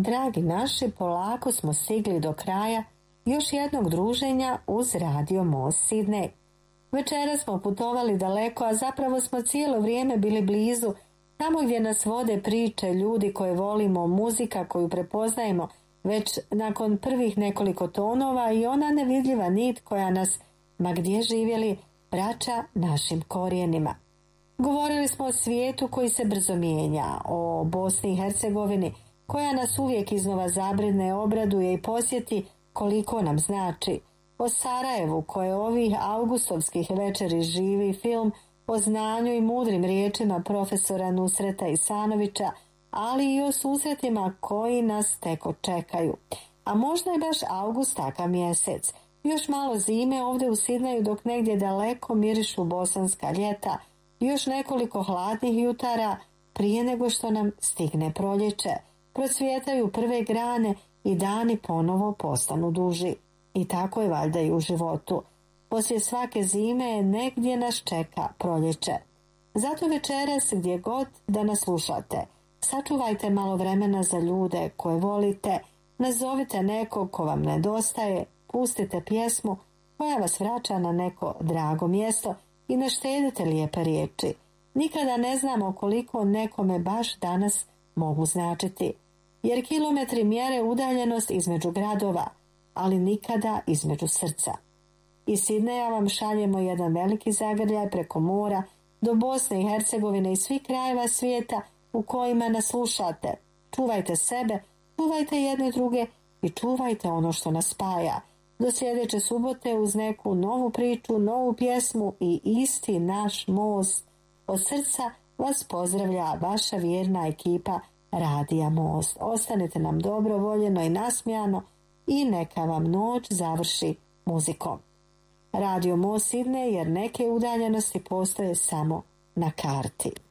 dragi naši, polako smo stigli do kraja još jednog druženja uz Radio Most Sidney. Večeras smo putovali daleko, a zapravo smo cijelo vrijeme bili blizu, tamo gdje nas vode priče, ljudi koje volimo, muzika koju prepoznajemo već nakon prvih nekoliko tonova i ona nevidljiva nit koja nas, ma gdje živjeli, vraća našim korijenima. Govorili smo o svijetu koji se brzo mijenja, o Bosni i Hercegovini koja nas uvijek iznova zabrinne, obraduje i posjeti koliko nam znači, o Sarajevu koje ovih augustovskih večeri živi film o znanju i mudrim riječima profesora Nusreta Isanovića, ali i o susretima koji nas tek očekaju. A možda je baš august takav mjesec. Još malo zime ovdje u Sidneju dok negdje daleko mirišu bosanska ljeta, još nekoliko hladnih jutara prije nego što nam stigne proljeće. Procvjetaju prve grane i dani ponovo postanu duži. I tako je valjda i u životu. Poslije svake zime negdje nas čeka proljeće. Zato večeras gdje god da nas slušate, sačuvajte malo vremena za ljude koje volite, nazovite nekog ko vam nedostaje, pustite pjesmu koja vas vraća na neko drago mjesto i ne štedite lijepe riječi. Nikada ne znamo koliko nekome baš danas mogu značiti, jer kilometri mjere udaljenost između gradova, ali nikada između srca. Iz Sidneja vam šaljemo jedan veliki zagrljaj preko mora do Bosne i Hercegovine i svih krajeva svijeta u kojima nas slušate. Čuvajte sebe, čuvajte jedne druge i čuvajte ono što nas spaja. Do sljedeće subote uz neku novu priču, novu pjesmu i isti naš most. Od srca vas pozdravlja vaša vjerna ekipa Radija Most. Ostanite nam dobrovoljeno i nasmijano i neka vam noć završi muzikom. Radio Most Sidney, jer neke udaljenosti postoje samo na karti.